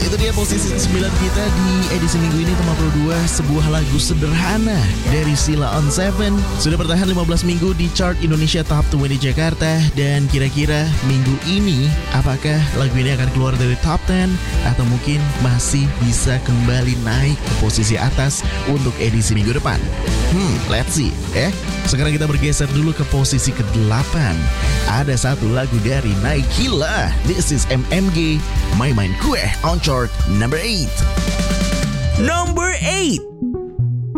Itu dia posisi 9 kita di edisi minggu ini, teman Pro 2. Sebuah lagu sederhana dari Sheila on 7 sudah bertahan 15 minggu di chart Indonesia Top 20 Jakarta. Dan kira-kira minggu ini apakah lagu ini akan keluar dari Top 10 atau mungkin masih bisa kembali naik ke posisi atas untuk edisi minggu depan? Let's see. Sekarang kita bergeser dulu ke posisi ke-8. Ada satu lagu dari Naikila. This is MMG, My Mind Kue on chart number 8. Number 8.